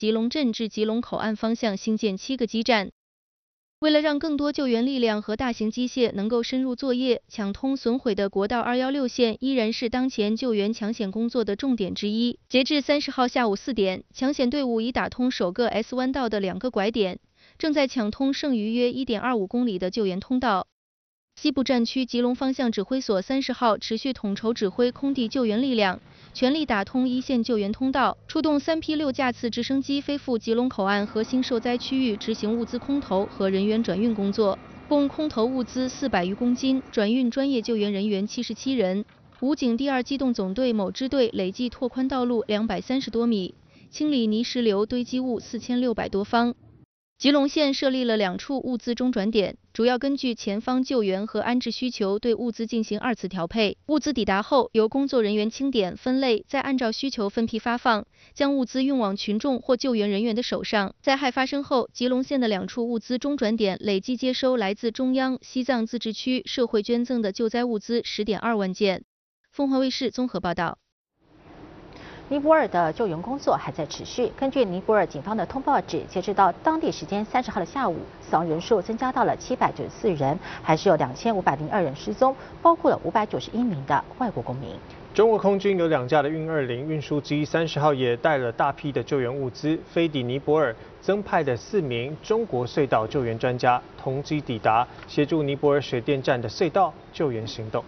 吉隆镇至吉隆口岸方向新建7个基站。为了让更多救援力量和大型机械能够深入作业，抢通损毁的国道216线依然是当前救援抢险工作的重点之一。截至30号下午4点，抢险队伍已打通首个 S 弯道的2个拐点，正在抢通剩余约 1.25公里的救援通道。西部战区吉隆方向指挥所30号持续统筹指挥空地救援力量，全力打通一线救援通道，出动3批6架次直升机飞赴吉隆口岸核心受灾区域执行物资空投和人员转运工作，共空投物资400余公斤，转运专业救援人员77人。武警第2机动总队某支队累计拓宽道路230多米，清理泥石流堆积物4600多方。吉隆县设立了2处物资中转点，主要根据前方救援和安置需求对物资进行2次调配。物资抵达后，由工作人员清点、分类，再按照需求分批发放，将物资运往群众或救援人员的手上。灾害发生后，吉隆县的2处物资中转点累计接收来自中央、西藏自治区社会捐赠的救灾物资10.2万件。凤凰卫视综合报道。 尼泊尔的救援工作还在持续。根据尼泊尔警方的通报指，截至到当地时间30号的下午，死亡人数增加到了794人，还是有2502人失踪，包括了591名的外国公民。 中国空军有2架的运20运输机30号也带了大批的救援物资飞抵尼泊尔，增派的4名中国隧道救援专家同机抵达，协助尼泊尔水电站的隧道救援行动。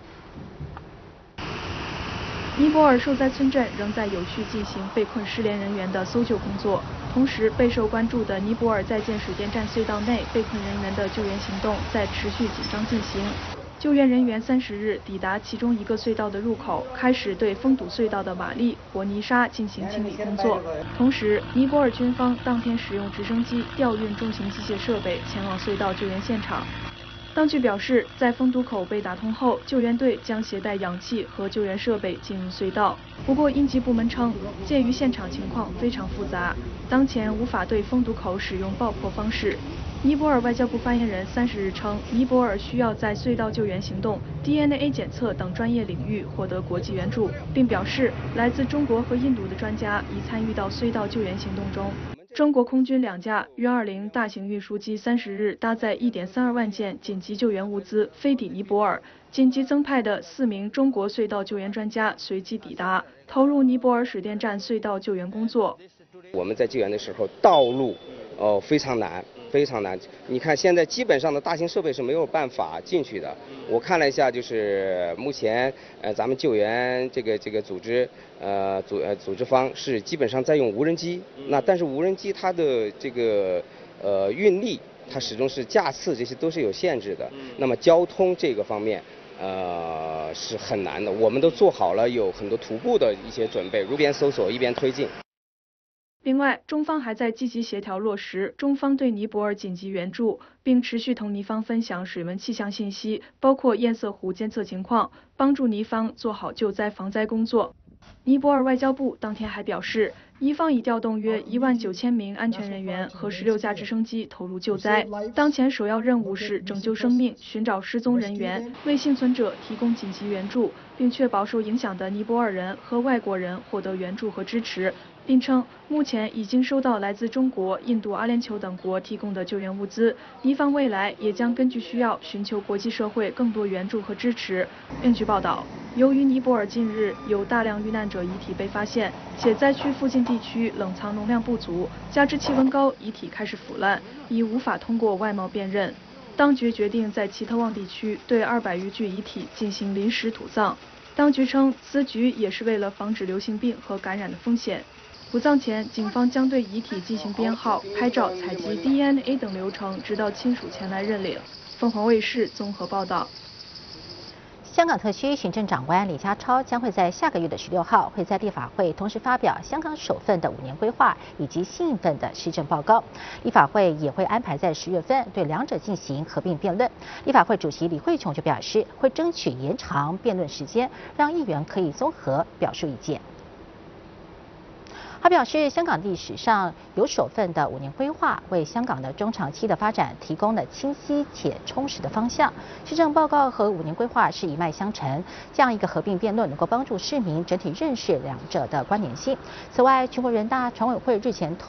尼泊尔受灾村镇仍在有序进行被困失联人员的搜救工作，同时备受关注的尼泊尔在建水电站隧道内被困人员的救援行动在持续紧张进行。救援人员30日抵达其中一个隧道的入口，开始对封堵隧道的瓦砾和泥沙进行清理工作。同时，尼泊尔军方当天使用直升机调运重型机械设备前往隧道救援现场。当局表示，在封堵口被打通后，救援队将携带氧气和救援设备进入隧道。不过，应急部门称，鉴于现场情况非常复杂，当前无法对封堵口使用爆破方式。尼泊尔外交部发言人30日称，尼泊尔需要在隧道救援行动、DNA 检测等专业领域获得国际援助，并表示，来自中国和印度的专家已参与到隧道救援行动中。中国空军2架运20大型运输机30日搭载1.32万件紧急救援物资飞抵尼泊尔，紧急增派的4名中国隧道救援专家随即抵达，投入尼泊尔水电站隧道救援工作。 我们在救援的时候，道路非常难。非常难，你看现在基本上的大型设备是没有办法进去的。我看了一下，就是目前咱们救援这个组织组织方是基本上在用无人机，但是无人机它的这个运力，它始终是架次这些都是有限制的。那么交通这个方面是很难的，我们都做好了有很多徒步的一些准备，一边搜索一边推进。 另外，中方还在积极协调落实中方对尼泊尔紧急援助，并持续同尼方分享水文气象信息，包括堰塞湖监测情况，帮助尼方做好救灾防灾工作。尼泊尔外交部当天还表示，尼方已调动约19000名安全人员和16架直升机投入救灾。当前首要任务是拯救生命、寻找失踪人员，为幸存者提供紧急援助，并确保受影响的尼泊尔人和外国人获得援助和支持。并称，目前已经收到来自中国、印度、阿联酋等国提供的救援物资，尼方未来也将根据需要寻求国际社会更多援助和支持。另据报道，由于尼泊尔近日有大量遇难者遗体被发现，且灾区附近地区冷藏容量不足，加之气温高，遗体开始腐烂，已无法通过外貌辨认。当局决定在奇特旺地区对200余具遗体进行临时土葬。当局称，此举也是为了防止流行病和感染的风险。土葬前，警方将对遗体进行编号、拍照、采集 DNA 等流程，直到亲属前来认领。凤凰卫视综合报道。 香港特区行政长官李家超将会在下个月的16号会在立法会同时发表香港首份的5年规划以及新一份的施政报告。立法会也会安排在10月份对两者进行合并辩论。立法会主席李慧琼就表示，会争取延长辩论时间，让议员可以综合表述意见。他表示，香港历史上有首份的5年规划，为香港的中长期的发展提供了清晰且充实的方向。施政报告和5年规划是一脉相承，这样一个合并辩论能够帮助市民整体认识两者的关联性。此外，全国人大常委会日前